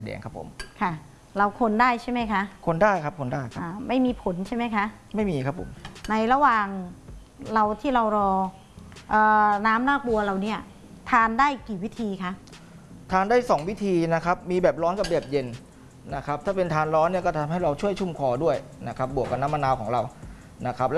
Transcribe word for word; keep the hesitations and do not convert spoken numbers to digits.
แดงครับผมค่ะเราคนได้ใช่ไหมคะคนได้ครับคนได้ครับไม่มีผลใช่ไหมคะไม่มีครับผมในระหว่างเราที่เรารอเออน้ำรากบัวเราเนี่ยทานได้กี่วิธีคะทานได้สองวิธีนะครับมีแบบร้อนกับแบบเย็นนะครับถ้าเป็นทานร้อนเนี่ยก็ทำให้เราช่วยชุ่มคอด้วยนะครับบวกกับน้ำมะนาวของเรานะครับ